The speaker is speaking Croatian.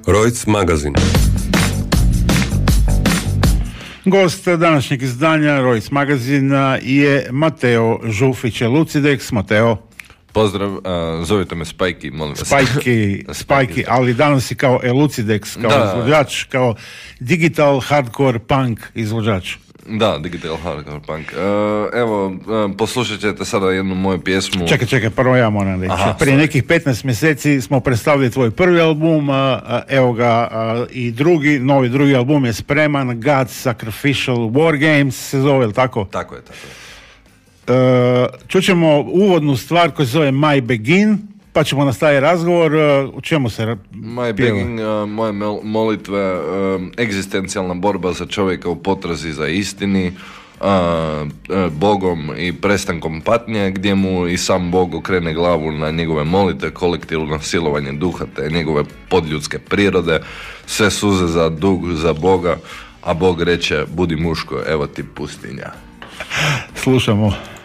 Reutz magazin. Gost današnjeg izdanja Reutz magazina je Mateo Žufić, Lucidex. Mateo. Pozdrav, zovite me Spajki, molim vas. Spajki, ali danas si kao Lucidex, kao izvođač, kao digital hardcore punk izvođač. Da, digital hardcore punk. Evo, poslušat ćete sada jednu moju pjesmu. Čekaj, prvo ja moram reći. Prije nekih 15 mjeseci smo predstavili tvoj prvi album, evo ga i novi drugi album je spreman, God's Sacrificial War Games se zove, ili tako? Tako je. Čućemo uvodnu stvar koja se zove My Begin, pa ćemo nastaviti razgovor. U čemu se My Begin, moje molitve, egzistencijalna borba za čovjeka u potrazi za istini, Bogom i prestankom patnje, gdje mu i sam Bog okrene glavu na njegove molitve, kolektivno silovanje duha te njegove podljudske prirode, sve suze za dug za Boga, a Bog reče: budi muško, evo ti pustinja. Slušamo.